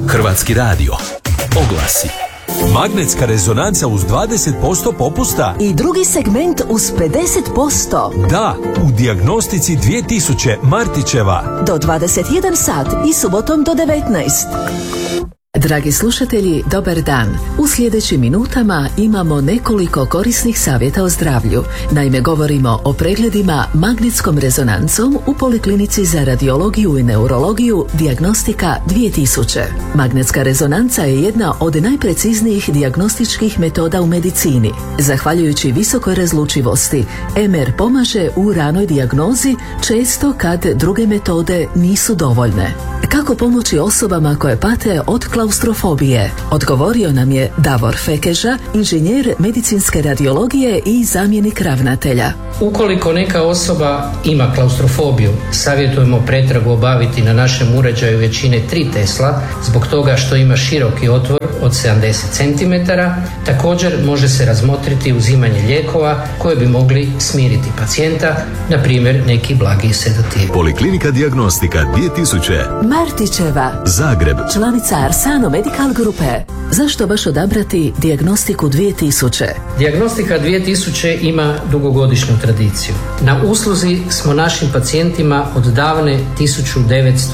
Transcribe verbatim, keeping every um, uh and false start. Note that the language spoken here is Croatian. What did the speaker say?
Hrvatski radio. Oglasi. Magnetska rezonanca uz dvadeset posto popusta. I drugi segment uz pedeset posto. Da, u dijagnostici dvije tisuće Martićeva. Do dvadeset jedan sat i subotom do devetnaest. Dragi slušatelji, dobar dan. U sljedećim minutama imamo nekoliko korisnih savjeta o zdravlju. Naime, govorimo o pregledima magnetskom rezonancom u Poliklinici za radiologiju i neurologiju Dijagnostika dvije tisuće. Magnetska rezonanca je jedna od najpreciznijih dijagnostičkih metoda u medicini. Zahvaljujući visokoj razlučivosti, em er pomaže u ranoj dijagnozi često kad druge metode nisu dovoljne. Kako pomoći osobama koje pate od klaustrofobije? Odgovorio nam je Davor Fekeža, inženjer medicinske radiologije i zamjenik ravnatelja. Ukoliko neka osoba ima klaustrofobiju, savjetujemo pretragu obaviti na našem uređaju većine tri Tesla, zbog toga što ima široki otvor od sedamdeset centimetara. Također može se razmotriti uzimanje lijekova koje bi mogli smiriti pacijenta, na primjer neki blagi sedativ. Poliklinika Dijagnostika dvije tisuće. Martićeva, Zagreb. Članica Arsano Medical Grupe. Zašto baš odabrati Dijagnostiku dvije tisuće? Dijagnostika dvije tisuće ima dugogodišnju tradiciju. Na usluzi smo našim pacijentima od davne tisuću devetsto